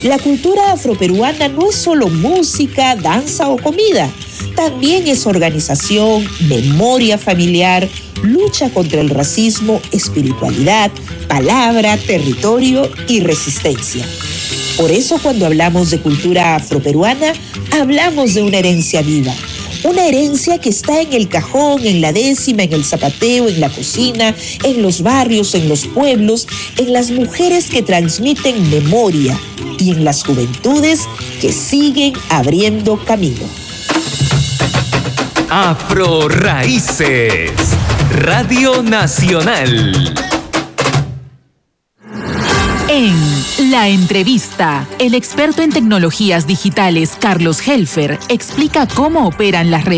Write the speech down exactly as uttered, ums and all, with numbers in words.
La cultura afroperuana no es solo música, danza o comida. También es organización, memoria familiar, lucha contra el racismo, espiritualidad, palabra, territorio y resistencia. Por eso cuando hablamos de cultura afroperuana, hablamos de una herencia viva. Una herencia que está en el cajón, en la décima, en el zapateo, en la cocina, en los barrios, en los pueblos, en las mujeres que transmiten memoria y en las juventudes que siguen abriendo camino. Afro Raíces, Radio Nacional. En La Entrevista, el experto en tecnologías digitales Carlos Helfer explica cómo operan las redes